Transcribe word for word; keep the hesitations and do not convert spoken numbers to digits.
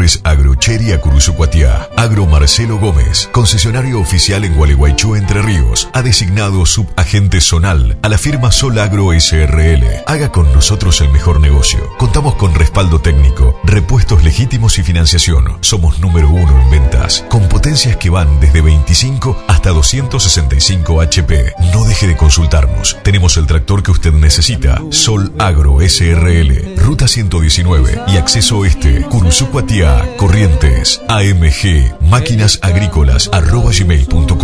Tractores Agro Cheria Curuzucuatiá. Agro Marcelo Gómez, concesionario oficial en Gualeguaychú, Entre Ríos, ha designado subagente zonal a la firma Sol Agro S R L. Haga con nosotros el mejor negocio. Contamos con respaldo técnico, repuestos legítimos y financiación. Somos número uno en ventas, con potencias que van desde veinticinco hasta doscientos sesenta y cinco H P. No deje de consultarnos. Tenemos el tractor que usted necesita. Sol Agro S R L, Ruta ciento diecinueve y Acceso Este, Curuzucuatiá, Corrientes. A M G, máquinas agrícolas arroba gmail punto com.